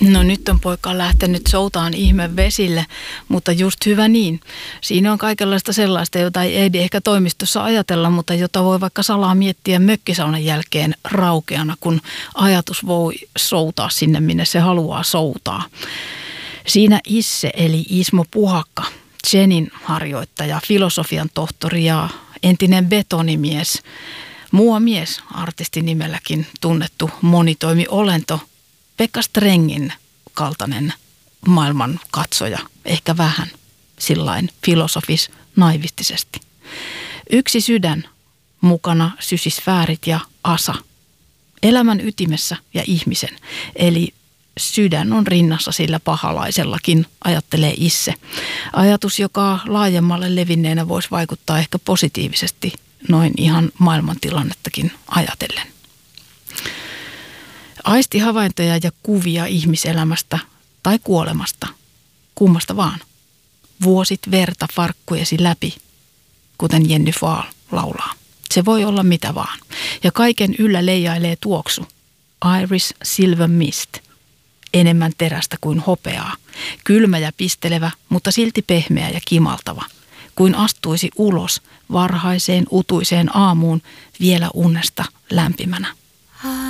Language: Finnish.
No nyt on poika lähtenyt soutaan ihme vesille, mutta just hyvä niin. Siinä on kaikenlaista sellaista, jota ei ehdi ehkä toimistossa ajatella, mutta jota voi vaikka salaa miettiä mökkisaunan jälkeen raukeana, kun ajatus voi soutaa sinne, minne se haluaa soutaa. Siinä Isse eli Ismo Puhakka, Zenin harjoittaja, filosofian tohtori ja entinen betonimies, muomies artistinimelläkin tunnettu monitoimiolento, Pekka Strengin kaltainen maailman katsoja, ehkä vähän sillain filosofis naivistisesti. Yksi sydän, mukana sysisfäärit ja asa. Elämän ytimessä ja ihmisen, eli sydän on rinnassa sillä pahalaisellakin, ajattelee Isse. Ajatus, joka laajemmalle levinneenä voisi vaikuttaa ehkä positiivisesti noin ihan maailmantilannettakin ajatellen. Aistihavaintoja ja kuvia ihmiselämästä tai kuolemasta, kummasta vaan. Vuosit verta farkkujesi läpi, kuten Jenny Fahl laulaa. Se voi olla mitä vaan. Ja kaiken yllä leijailee tuoksu. Iris Silver Mist. Enemmän terästä kuin hopeaa. Kylmä ja pistelevä, mutta silti pehmeä ja kimaltava. Kuin astuisi ulos varhaiseen utuiseen aamuun vielä unesta lämpimänä.